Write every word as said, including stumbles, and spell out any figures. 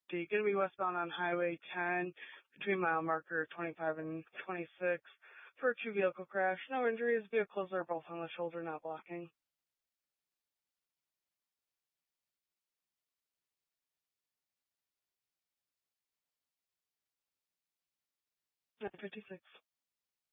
fifty. Going to be westbound on Highway ten between mile marker twenty-five and twenty-six for a two-vehicle crash. No injuries. Vehicles are both on the shoulder, not blocking. nine fifty-six.